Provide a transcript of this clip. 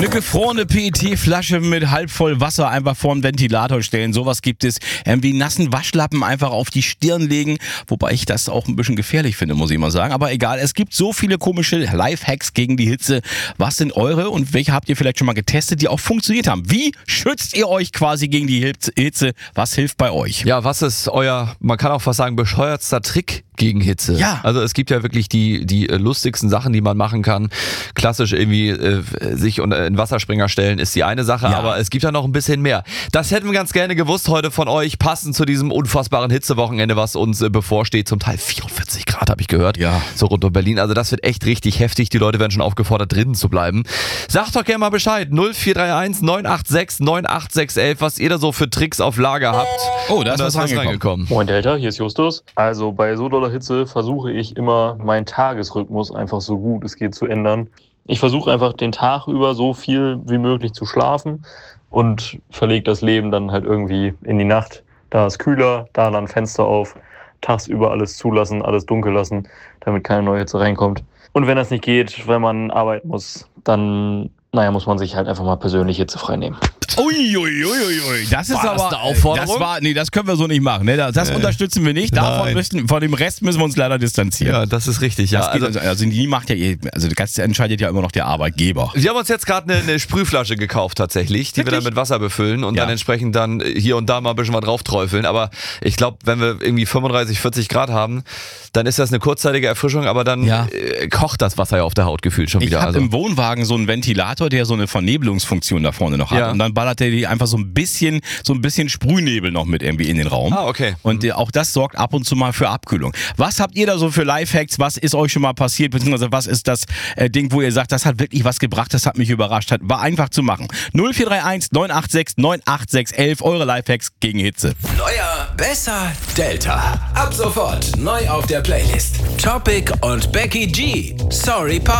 Eine gefrorene PET-Flasche mit halb voll Wasser einfach vor den Ventilator stellen. Sowas gibt es. Wie nassen Waschlappen einfach auf die Stirn legen. Wobei ich das auch ein bisschen gefährlich finde, muss ich mal sagen. Aber egal, es gibt so viele komische Lifehacks gegen die Hitze. Was sind eure und welche habt ihr vielleicht schon mal getestet, die auch funktioniert haben? Wie schützt ihr euch quasi gegen die Hitze? Was hilft bei euch? Ja, was ist euer, man kann auch fast sagen, bescheuertster Trick gegen Hitze? Ja. Also es gibt ja wirklich die lustigsten Sachen, die man machen kann. Klassisch irgendwie sich in Wasserspringer stellen ist die eine Sache, aber es gibt ja noch ein bisschen mehr. Das hätten wir ganz gerne gewusst heute von euch, passend zu diesem unfassbaren Hitzewochenende, was uns bevorsteht. Zum Teil 44 Grad, habe ich gehört, so rund um Berlin. Also das wird echt richtig heftig. Die Leute werden schon aufgefordert, drinnen zu bleiben. Sagt doch gerne mal Bescheid. 0431 986 98611, was ihr da so für Tricks auf Lager habt. Oh, da ist was reingekommen. Moin Delta, hier ist Justus. Also bei so doller Hitze versuche ich immer, meinen Tagesrhythmus einfach so gut es geht zu ändern. Ich versuche einfach den Tag über so viel wie möglich zu schlafen und verlege das Leben dann halt irgendwie in die Nacht. Da ist kühler, da dann Fenster auf, tagsüber alles zulassen, alles dunkel lassen, damit keine neue Hitze reinkommt. Und wenn das nicht geht, wenn man arbeiten muss, dann muss man sich halt einfach mal persönlich hitzefrei nehmen. Uiuiuiui, das ist aber eine Aufforderung? Das können wir so nicht machen. Ne? Das unterstützen wir nicht. Von dem Rest müssen wir uns leider distanzieren. Ja, das ist richtig. Ja. Das entscheidet ja immer noch der Arbeitgeber. Wir haben uns jetzt gerade eine Sprühflasche gekauft tatsächlich, die wir dann mit Wasser befüllen und dann entsprechend dann hier und da mal ein bisschen was drauf träufeln. Aber ich glaube, wenn wir irgendwie 35, 40 Grad haben, dann ist das eine kurzzeitige Erfrischung, aber dann kocht das Wasser ja auf der Haut gefühlt schon wieder. Ich habe im Wohnwagen so einen Ventilator, der so eine Vernebelungsfunktion da vorne noch hat. Ja. Und dann ballert der die einfach so ein bisschen Sprühnebel noch mit irgendwie in den Raum. Ah, okay. Und auch das sorgt ab und zu mal für Abkühlung. Was habt ihr da so für Lifehacks? Was ist euch schon mal passiert? Beziehungsweise was ist das Ding, wo ihr sagt, das hat wirklich was gebracht, das hat mich überrascht. War einfach zu machen. 0431 986 98611, eure Lifehacks gegen Hitze. Neuer, besser, Delta. Ab sofort neu auf der Playlist. Topic und Becky G. Sorry, Pa.